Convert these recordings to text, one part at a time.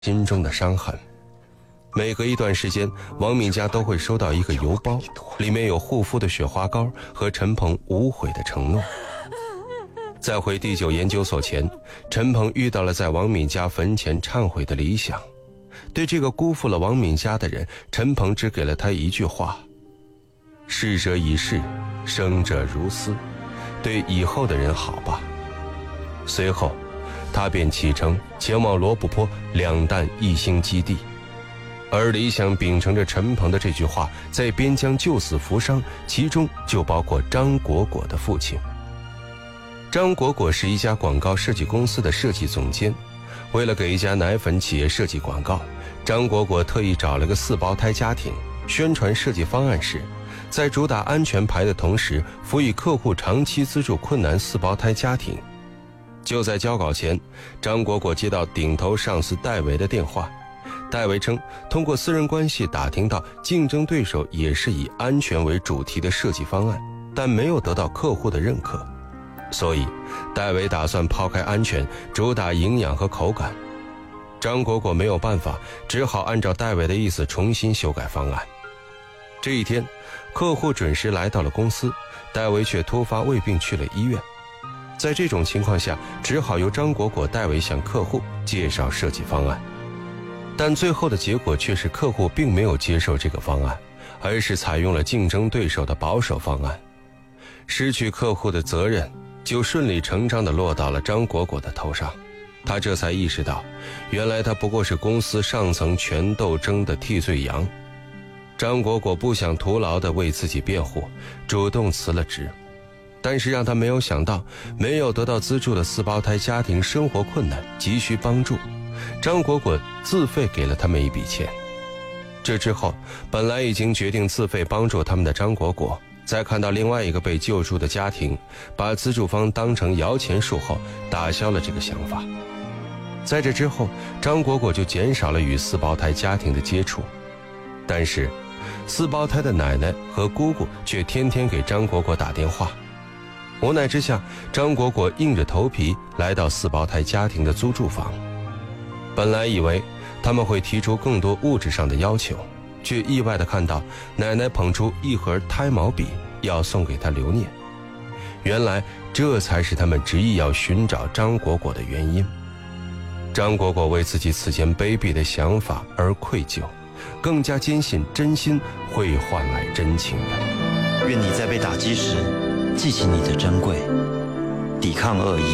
心中的伤痕。每隔一段时间，王敏佳都会收到一个邮包，里面有护肤的雪花膏和陈鹏无悔的承诺。在回第9研究所前，陈鹏遇到了在王敏佳坟前忏悔的理想。对这个辜负了王敏佳的人，陈鹏只给了他一句话：逝者已逝，生者如斯，对以后的人好吧。随后他便启程前往罗布泊2弹1星基地，而理想秉承着陈鹏的这句话，在边疆救死扶伤，其中就包括张果果的父亲。张果果是一家广告设计公司的设计总监，为了给一家奶粉企业设计广告，张果果特意找了个4胞胎家庭，宣传设计方案时，在主打安全牌的同时，辅以客户长期资助困难4胞胎家庭。就在交稿前，张果果接到顶头上司戴维的电话，戴维称通过私人关系打听到竞争对手也是以安全为主题的设计方案，但没有得到客户的认可，所以戴维打算抛开安全，主打营养和口感。张果果没有办法，只好按照戴维的意思重新修改方案。这一天，客户准时来到了公司，戴维却突发胃病去了医院。在这种情况下，只好由张果果代为向客户介绍设计方案。但最后的结果却是客户并没有接受这个方案，而是采用了竞争对手的保守方案。失去客户的责任就顺理成章地落到了张果果的头上。他这才意识到，原来他不过是公司上层权斗争的替罪羊。张果果不想徒劳地为自己辩护，主动辞了职。但是让他没有想到，没有得到资助的4胞胎家庭生活困难，急需帮助，张果果自费给了他们一笔钱。这之后，本来已经决定自费帮助他们的张果果，在看到另外一个被救助的家庭把资助方当成摇钱树后，打消了这个想法。在这之后，张果果就减少了与4胞胎家庭的接触，但是4胞胎的奶奶和姑姑却天天给张果果打电话。无奈之下，张果果硬着头皮来到4胞胎家庭的租住房。本来以为他们会提出更多物质上的要求，却意外地看到奶奶捧出一盒胎毛笔要送给他留念。原来这才是他们执意要寻找张果果的原因。张果果为自己此前卑鄙的想法而愧疚，更加坚信真心会换来真情的。 愿你在被打击时记起你的珍贵，抵抗恶意；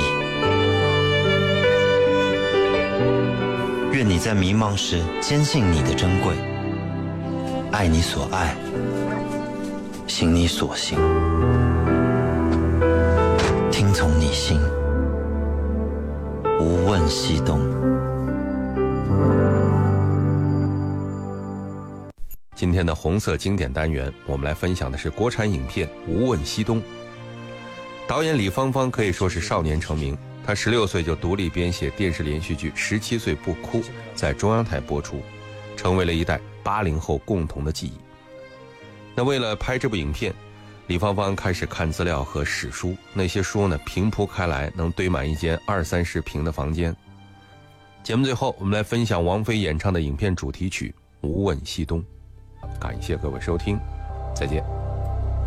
愿你在迷茫时坚信你的珍贵，爱你所爱，行你所行，听从你心，无问西东。 今天的红色经典单元，我们来分享的是国产影片《无问西东》。导演李芳芳可以说是少年成名，她16岁就独立编写电视连续剧《17岁不哭》在中央台播出，成为了一代80后共同的记忆。那为了拍这部影片，李芳芳开始看资料和史书，那些书呢平铺开来，能堆满一间20-30平的房间。节目最后，我们来分享王菲演唱的影片主题曲《无问西东》。感谢各位收听，再见。